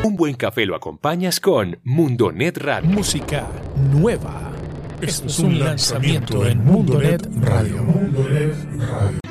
Un buen café lo acompañas con Mundonet Radio. Música nueva. Esto es un lanzamiento en Mundonet Radio.